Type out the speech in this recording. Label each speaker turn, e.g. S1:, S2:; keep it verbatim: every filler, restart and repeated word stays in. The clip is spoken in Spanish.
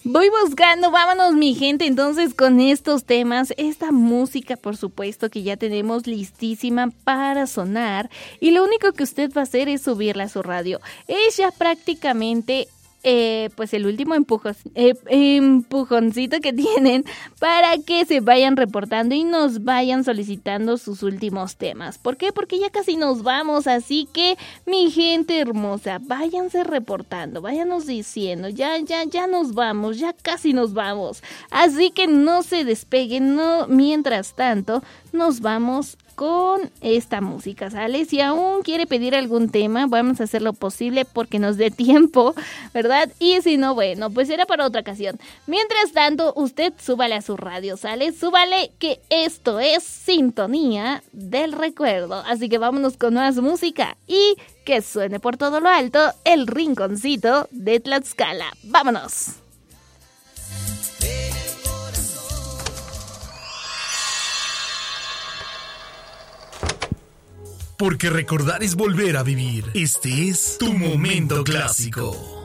S1: Voy buscando, vámonos mi gente, entonces con estos temas, esta música por supuesto que ya tenemos listísima para sonar y lo único que usted va a hacer es subirla a su radio. Es ya prácticamente eh, pues el último empujos, eh, empujoncito que tienen para que se vayan reportando y nos vayan solicitando sus últimos temas. ¿Por qué? Porque ya casi nos vamos, así que mi gente hermosa, váyanse reportando, váyanos diciendo, ya, ya, ya nos vamos, ya casi nos vamos. Así que no se despeguen, no, mientras tanto nos vamos con esta música, ¿sale? Si aún quiere pedir algún tema, vamos a hacer lo posible porque nos dé tiempo, ¿verdad? Y si no, bueno, pues será para otra ocasión. Mientras tanto, usted súbale a su radio, ¿sale? Súbale que esto es Sintonía del Recuerdo. Así que vámonos con más música y que suene por todo lo alto el rinconcito de Tlaxcala. ¡Vámonos!
S2: Porque recordar es volver a vivir. Este es tu momento clásico.